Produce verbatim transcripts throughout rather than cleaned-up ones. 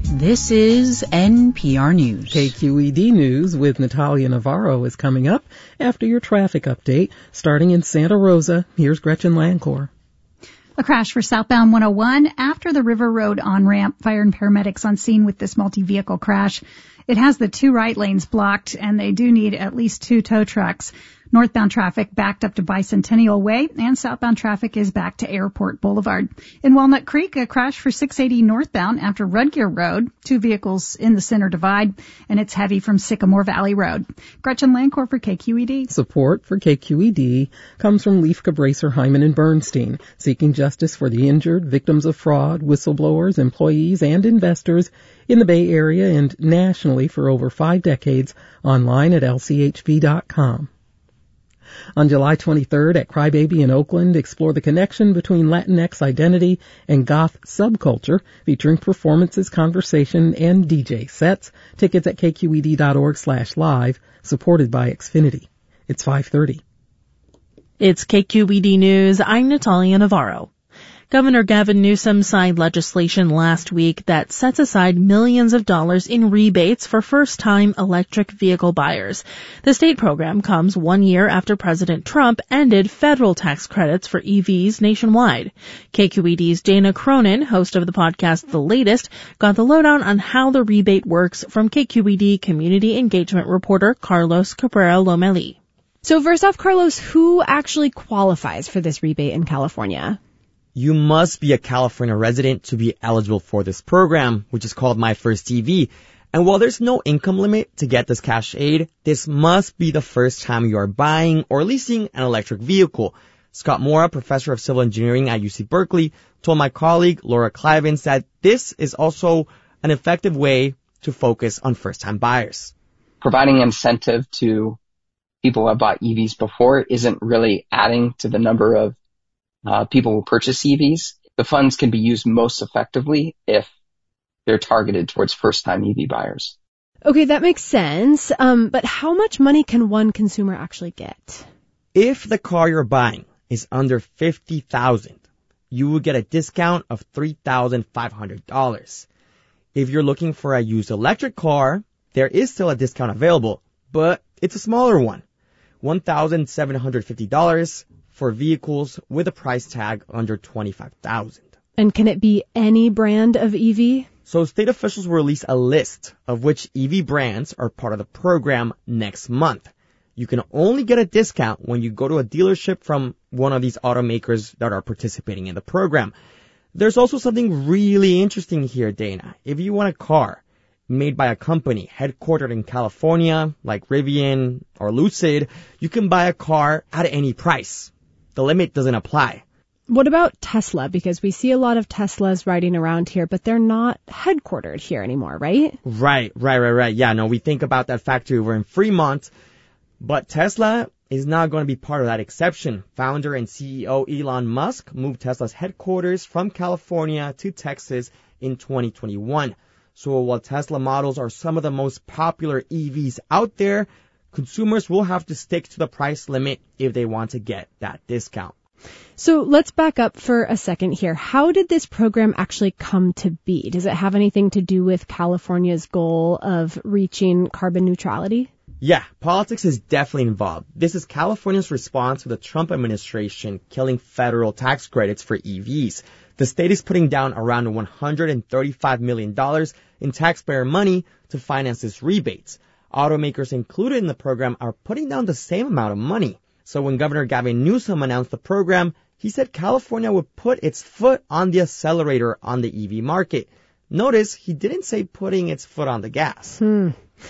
This is N P R News. K Q E D News with Natalia Navarro is coming up after your traffic update. Starting in Santa Rosa, here's Gretchen Lancourt. A crash for southbound one oh one after the River Road on-ramp. Fire and paramedics on scene with this multi-vehicle crash. It has the two right lanes blocked, and they do need at least two tow trucks. Northbound traffic backed up to Bicentennial Way, and southbound traffic is back to Airport Boulevard. In Walnut Creek, a crash for six eighty northbound after Rudgear Road. Two vehicles in the center divide, and it's heavy from Sycamore Valley Road. Gretchen Lancourt for K Q E D. Support for K Q E D comes from Leif Cabraser, Hyman and Bernstein, seeking justice for the injured, victims of fraud, whistleblowers, employees, and investors in the Bay Area and nationally for over five decades, online at L C H V dot com. On July twenty-third at Crybaby in Oakland, explore the connection between Latinx identity and goth subculture, featuring performances, conversation, and D J sets. Tickets at K Q E D dot org slash live, supported by Xfinity. It's five thirty. It's K Q E D News. I'm Natalia Navarro. Governor Gavin Newsom signed legislation last week that sets aside millions of dollars in rebates for first-time electric vehicle buyers. The state program comes one year after President Trump ended federal tax credits for E Vs nationwide. K Q E D's Dana Cronin, host of the podcast The Latest, got the lowdown on how the rebate works from K Q E D community engagement reporter Carlos Cabrera Lomeli. So first off, Carlos, who actually qualifies for this rebate in California? You must be a California resident to be eligible for this program, which is called My First E V. And while there's no income limit to get this cash aid, this must be the first time you are buying or leasing an electric vehicle. Scott Mora, professor of civil engineering at U C Berkeley, told my colleague Laura Clivens that this is also an effective way to focus on first-time buyers. Providing incentive to people who have bought E Vs before isn't really adding to the number of Uh, people will purchase E Vs. The funds can be used most effectively if they're targeted towards first-time E V buyers. Okay, that makes sense. Um, but how much money can one consumer actually get? If the car you're buying is under fifty thousand dollars, you will get a discount of three thousand five hundred dollars. If you're looking for a used electric car, there is still a discount available, but it's a smaller one, one thousand seven hundred fifty dollars. For vehicles with a price tag under twenty-five thousand dollars. And can it be any brand of E V? So state officials will release a list of which E V brands are part of the program next month. You can only get a discount when you go to a dealership from one of these automakers that are participating in the program. There's also something really interesting here, Dana. If you want a car made by a company headquartered in California, like Rivian or Lucid, you can buy a car at any price. The limit doesn't apply. What about Tesla? Because we see a lot of Teslas riding around here, but they're not headquartered here anymore, right? Right, right, right, right. Yeah, no, we think about that factory over in Fremont, but Tesla is not going to be part of that exception. Founder and C E O Elon Musk moved Tesla's headquarters from California to Texas in twenty twenty-one. So while Tesla models are some of the most popular E Vs out there, consumers will have to stick to the price limit if they want to get that discount. So let's back up for a second here. How did this program actually come to be? Does it have anything to do with California's goal of reaching carbon neutrality? Yeah, politics is definitely involved. This is California's response to the Trump administration killing federal tax credits for E Vs. The state is putting down around one hundred thirty-five million dollars in taxpayer money to finance this rebates. Automakers included in the program are putting down the same amount of money. So when Governor Gavin Newsom announced the program, he said California would put its foot on the accelerator on the E V market. Notice he didn't say putting its foot on the gas. Hmm.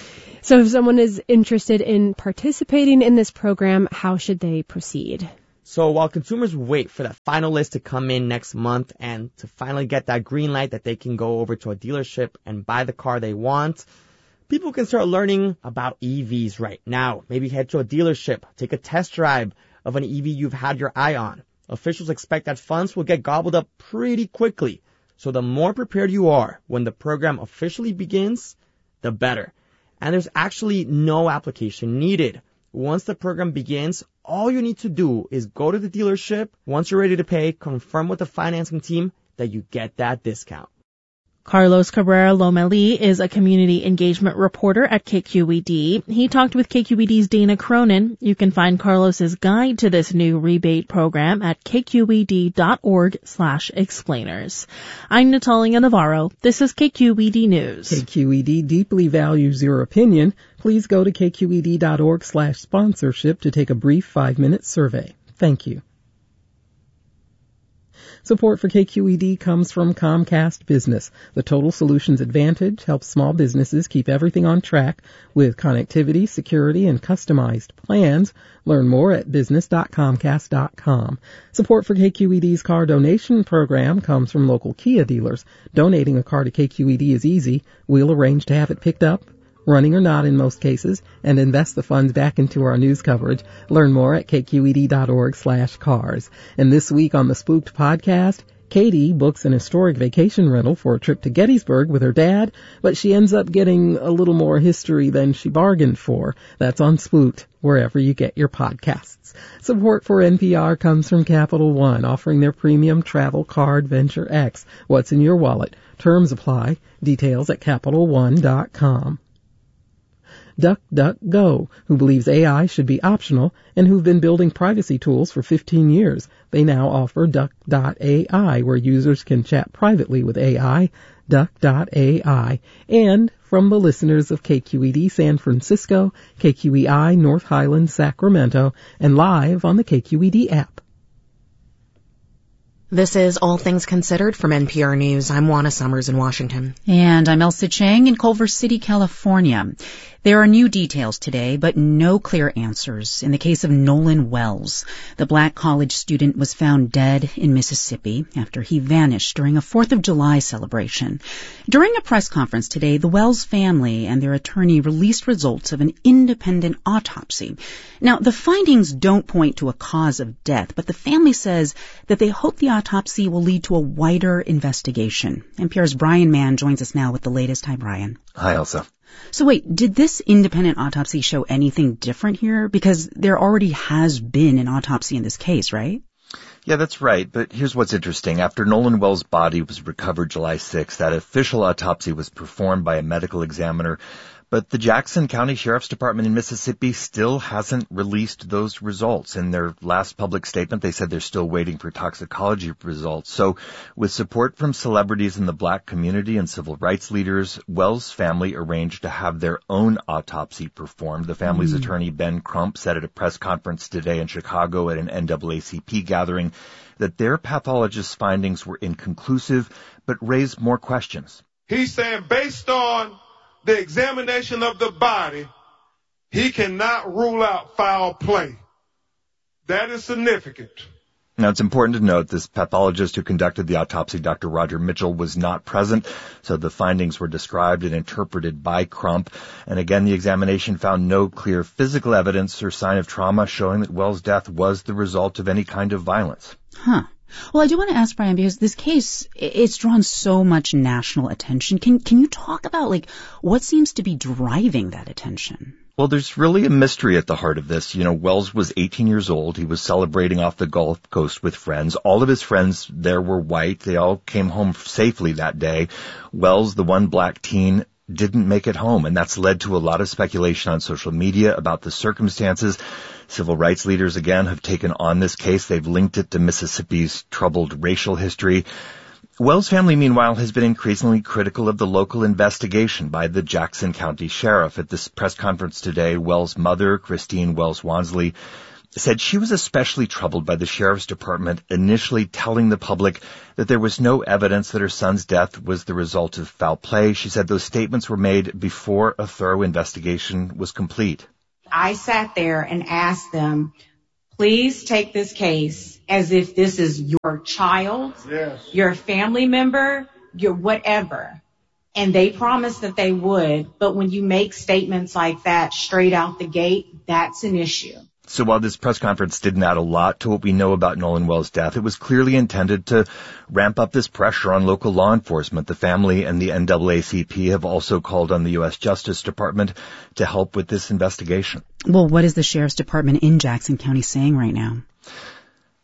So if someone is interested in participating in this program, how should they proceed? So while consumers wait for that final list to come in next month and to finally get that green light that they can go over to a dealership and buy the car they want, people can start learning about E Vs right now. Maybe head to a dealership, take a test drive of an E V you've had your eye on. Officials expect that funds will get gobbled up pretty quickly. So the more prepared you are when the program officially begins, the better. And there's actually no application needed. Once the program begins, all you need to do is go to the dealership. Once you're ready to pay, confirm with the financing team that you get that discount. Carlos Cabrera Lomeli is a community engagement reporter at K Q E D. He talked with K Q E D's Dana Cronin. You can find Carlos's guide to this new rebate program at kqed.org slash explainers. I'm Natalia Navarro. This is K Q E D News. K Q E D deeply values your opinion. Please go to kqed.org slash sponsorship to take a brief five-minute survey. Thank you. Support for K Q E D comes from Comcast Business. The Total Solutions Advantage helps small businesses keep everything on track with connectivity, security, and customized plans. Learn more at business dot comcast dot com. Support for K Q E D's car donation program comes from local Kia dealers. Donating a car to K Q E D is easy. We'll arrange to have it picked up, running or not in most cases, and invest the funds back into our news coverage. Learn more at kqed.org slash cars. And this week on the Spooked podcast, Katie books an historic vacation rental for a trip to Gettysburg with her dad, but she ends up getting a little more history than she bargained for. That's on Spooked, wherever you get your podcasts. Support for N P R comes from Capital One, offering their premium travel card Venture X. What's in your wallet? Terms apply. Details at capital one dot com. DuckDuckGo, who believes A I should be optional and who've been building privacy tools for fifteen years. They now offer Duck dot A I, where users can chat privately with A I. Duck dot A I. And from the listeners of K Q E D San Francisco, K Q E I North Highlands, Sacramento, and live on the K Q E D app. This is All Things Considered from N P R News. I'm Juana Summers in Washington. And I'm Elsa Chang in Culver City, California. There are new details today, but no clear answers in the case of Nolan Wells. The black college student was found dead in Mississippi after he vanished during a fourth of July celebration. During a press conference today, the Wells family and their attorney released results of an independent autopsy. Now, the findings don't point to a cause of death, but the family says that they hope the autopsy will lead to a wider investigation. N P R's Brian Mann joins us now with the latest. Hi, Brian. Hi, Elsa. So wait, did this independent autopsy show anything different here? Because there already has been an autopsy in this case, right? Yeah, that's right. But here's what's interesting. After Nolan Wells' body was recovered July sixth, that official autopsy was performed by a medical examiner. But the Jackson County Sheriff's Department in Mississippi still hasn't released those results. In their last public statement, they said they're still waiting for toxicology results. So with support from celebrities in the black community and civil rights leaders, Wells' family arranged to have their own autopsy performed. The family's mm. attorney, Ben Crump, said at a press conference today in Chicago at an N double A C P gathering that their pathologist's findings were inconclusive but raised more questions. He's saying based on the examination of the body, he cannot rule out foul play. That is significant. Now, it's important to note this pathologist who conducted the autopsy, Doctor Roger Mitchell, was not present, so the findings were described and interpreted by Crump. And again, the examination found no clear physical evidence or sign of trauma showing that Wells' death was the result of any kind of violence. Huh. Well, I do want to ask, Brian, because this case, it's drawn so much national attention. Can can you talk about, like, what seems to be driving that attention? Well, there's really a mystery at the heart of this. You know, Wells was eighteen years old. He was celebrating off the Gulf Coast with friends. All of his friends there were white. They all came home safely that day. Wells, the one black teen, didn't make it home, and that's led to a lot of speculation on social media about the circumstances. Civil rights leaders, again, have taken on this case. They've linked it to Mississippi's troubled racial history. Wells' family, meanwhile, has been increasingly critical of the local investigation by the Jackson County Sheriff. At this press conference today, Wells' mother, Christine Wells Wansley, said she was especially troubled by the Sheriff's Department initially telling the public that there was no evidence that her son's death was the result of foul play. She said those statements were made before a thorough investigation was complete. I sat there and asked them, please take this case as if this is your child, yes, your family member, your whatever. And they promised that they would. But when you make statements like that straight out the gate, that's an issue. So while this press conference didn't add a lot to what we know about Nolan Wells' death, it was clearly intended to ramp up this pressure on local law enforcement. The family and the N double A C P have also called on the U S Justice Department to help with this investigation. Well, what is the Sheriff's Department in Jackson County saying right now?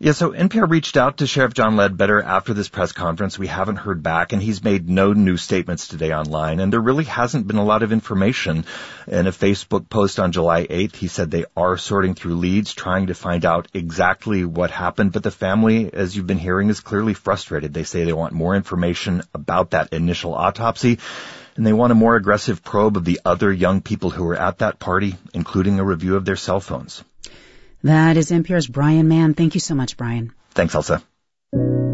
Yeah, so N P R reached out to Sheriff John Ledbetter after this press conference. We haven't heard back, and he's made no new statements today online, and there really hasn't been a lot of information. In a Facebook post on July eighth, he said they are sorting through leads, trying to find out exactly what happened, but the family, as you've been hearing, is clearly frustrated. They say they want more information about that initial autopsy, and they want a more aggressive probe of the other young people who were at that party, including a review of their cell phones. That is N P R's Brian Mann. Thank you so much, Brian. Thanks, Elsa.